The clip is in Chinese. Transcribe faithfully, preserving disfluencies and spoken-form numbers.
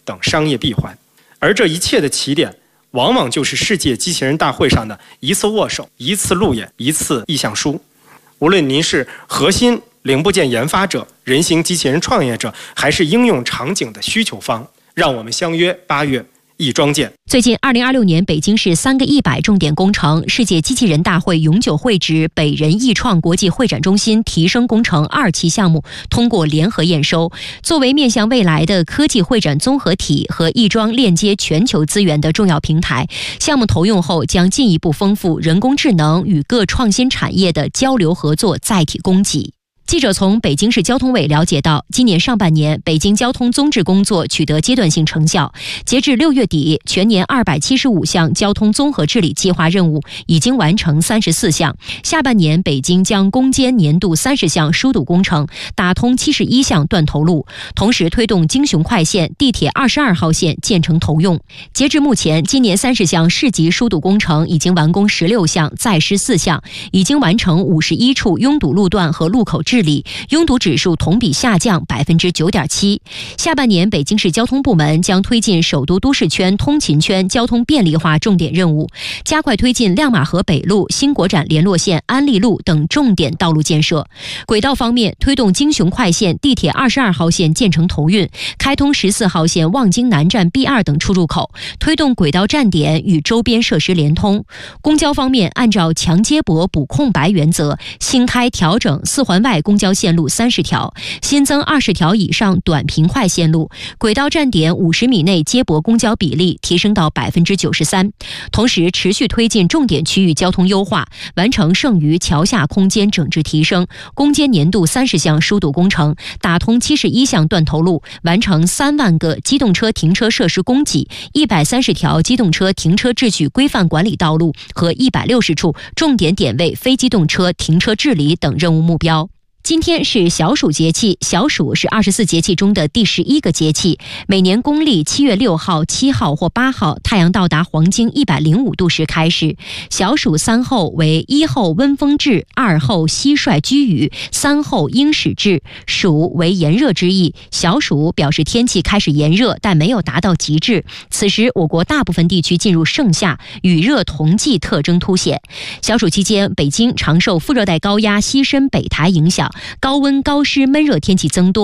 等商业闭环。而这一切的起点，往往就是世界机器人大会上的一次握手、一次路演、一次意向书。无论您是核心零部件研发者、人形机器人创业者，还是应用场景的需求方，让我们相约八月亦庄见。 最近，二零二六年北京市三个一百重点工程世界机器人大会永久会址北人艺创国际会展中心提升工程二期项目通过联合验收。作为面向未来的科技会展综合体和亦庄链接全球资源的重要平台，项目投用后将进一步丰富人工智能与各创新产业的交流合作载体供给。记者从北京市交通委了解到，今年上半年北京交通综治工作取得阶段性成效，截至六月底，全年二百七十五项交通综合治理计划任务已经完成三十四项。下半年，北京将攻坚年度三十项疏堵工程，打通七十一项断头路，同时推动京雄快线、地铁二十二号线建成投用。截至目前，今年三十项市级疏堵工程已经完工十六项，再施四项，已经完成五十一处拥堵路段和路口治理。拥堵指数同比下降百分之九点七。下半年，北京市交通部门将推进首都都市圈、通勤圈交通便利化重点任务，加快推进亮马河北路、新国展联络线、安利路等重点道路建设。轨道方面，推动京雄快线、地铁二十二号线建成投运，开通十四号线望京南站 B 二等出入口，推动轨道站点与周边设施连通。公交方面，按照强接驳补空白原则，新开调整四环外公交线路三十条，新增二十条以上短平快线路，轨道站点五十米内接驳公交比例提升到百分之九十三。同时，持续推进重点区域交通优化，完成剩余桥下空间整治提升，攻坚年度三十项疏堵工程，打通七十一项断头路，完成三万个机动车停车设施供给，一百三十条机动车停车秩序规范管理道路和一百六十处重点点位非机动车停车治理等任务目标。今天是小暑节气，小暑是二十四节气中的第十一个节气。每年公历七月六号、七号或八号，太阳到达黄经一百零五度时开始。小暑三候为一候温风至，二候蟋蟀居雨，三候鹰始至。暑为炎热之意，小暑表示天气开始炎热，但没有达到极致。此时，我国大部分地区进入盛夏，雨热同季特征凸显。小暑期间，北京常受副热带高压西伸北抬影响，高温高湿闷热天气增多。